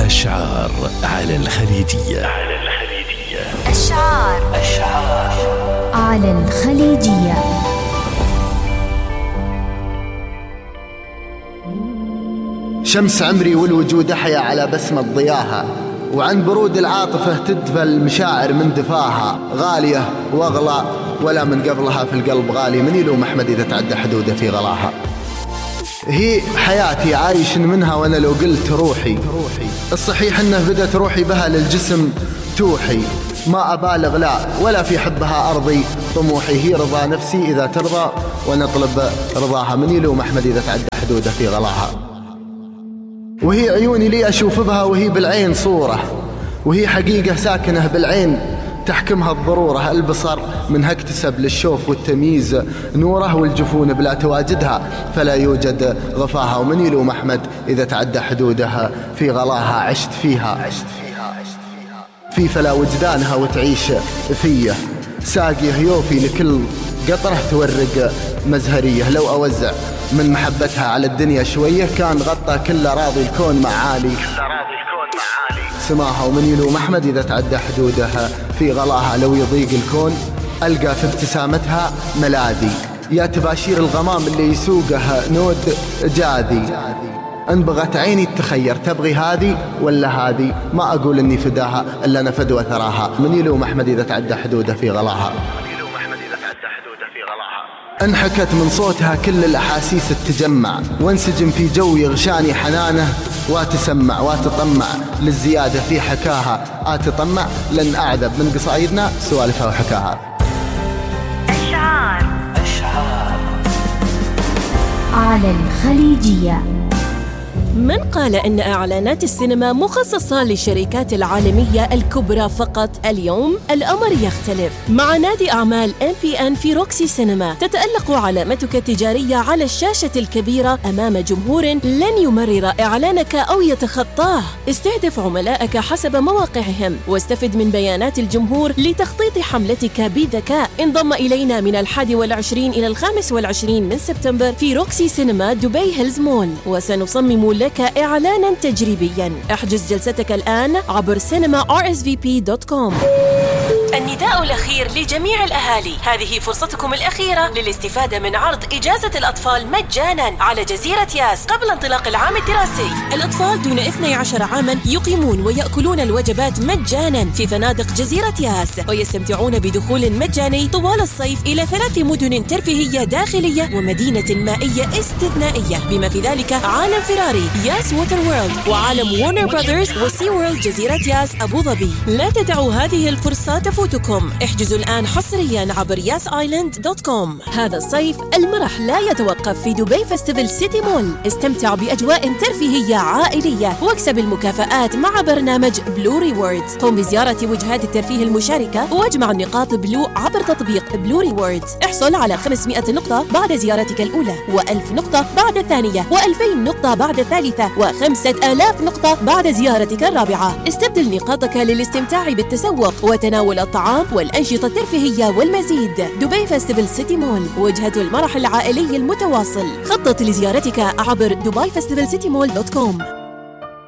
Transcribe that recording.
أشعار على الخليجية. أشعار على الخليجية. شمس عمري والوجود أحيا على بسمة ضياها، وعن برود العاطفة تدفى المشاعر من دفاها. غالية واغلى ولا من قبلها في القلب غالي، من يلوم أحمد إذا تعدى حدوده في غلاها. هي حياتي عايش منها وأنا لو قلت روحي، الصحيح أنه بدت روحي بها للجسم توحي. ما أبالغ لا ولا في حبها أرضي طموحي، هي رضا نفسي إذا ترضى ونطلب رضاها، من يلوم أحمد إذا تعدى حدوده في غلاها. وهي عيوني لي أشوف بها وهي بالعين صورة، وهي حقيقة ساكنة بالعين تحكمها الضرورة. البصر منها اكتسب للشوف والتمييز نوره، والجفون بلا تواجدها فلا يوجد غفاها، ومن يلوم أحمد إذا تعدى حدودها في غلاها. عشت فيها في فلا وجدانها وتعيش فيه، ساقيه يوفي لكل قطرة تورق مزهرية. لو أوزع من محبتها على الدنيا شوية كان غطى كل راضي الكون معالي سماها، ومن يلوم أحمد إذا تعدى حدودها في غلاها. لو يضيق الكون ألقى في ابتسامتها ملاذي، يا تباشير الغمام اللي يسوقها نود جاذي. انبغت عيني تخير تبغي هذه ولا هذه، ما أقول إني فداها إلا نفد وثراها، من يلوم أحمد إذا تعدى حدوده في غلاها. انحكت من صوتها كل الأحاسيس التجمع، وانسجم في جو يغشاني حنانه واتسمع واتطمع للزيادة في حكاها. أتطمع لن أعذب من قصايدنا سوالفها وحكاها. أشعار على الخليجية. من قال إن إعلانات السينما مخصصة للشركات العالمية الكبرى فقط؟ اليوم الأمر يختلف. مع نادي أعمال MPN في روكسي سينما تتألق علامتك التجارية على الشاشة الكبيرة أمام جمهور لن يمرر إعلانك أو يتخطاه. استهدف عملائك حسب مواقعهم واستفد من بيانات الجمهور لتخطيط حملتك بذكاء. انضم إلينا من 21 إلى 25 من سبتمبر في روكسي سينما دبي هيلز مول، وسنصمم لك إعلانا تجريبيا. احجز جلستك الآن عبر cinema.rsvp.com. النداء الأخير لجميع الأهالي، هذه فرصتكم الأخيرة للاستفادة من عرض إجازة الأطفال مجانا على جزيرة ياس قبل انطلاق العام الدراسي. الأطفال دون 12 عاما يقيمون ويأكلون الوجبات مجانا في فنادق جزيرة ياس، ويستمتعون بدخول مجاني طوال الصيف إلى 3 مدن ترفيهية داخلية ومدينة مائية استثنائية، بما في ذلك عالم فيراري ياس ووتر وورلد، وعالم وورنر براذرز وسي وورلد جزيرة ياس أبو ظبي. لا تدعوا هذه الفرصة تفوتكم. احجزوا الآن حصريا عبر yasisland.com. هذا الصيف المرح لا يتوقف في دبي فيستيفال سيتي مول. استمتع بأجواء ترفيهية عائلية واكسب المكافآت مع برنامج بلو ريوردز. قم بزيارة وجهات الترفيه المشاركة واجمع النقاط بلو عبر تطبيق بلو ريوردز. احصل على 500 نقطة بعد زيارتك الأولى، و1000 نقطة بعد الثانية، و2000 نقطة بعد الثالثة، و5000 نقطة بعد زيارتك الرابعة. استبدل نقاطك للاستمتاع بالتسوق وتناول الطعام والأنشطة الترفيهية والمزيد. دبي فيستيفال سيتي مول، وجهة المرح العائلي المتواصل. خطط لزيارتك عبر dubaifestivalcitymall.com.